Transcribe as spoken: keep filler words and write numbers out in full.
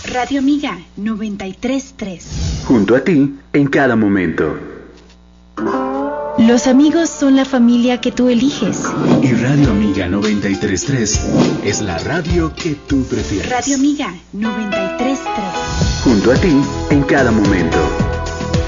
Radio Amiga noventa y tres punto tres. Junto a ti en cada momento. Los amigos son la familia que tú eliges. Y Radio Amiga noventa y tres punto tres es la radio que tú prefieres. Radio Amiga noventa y tres punto tres. Junto a ti en cada momento.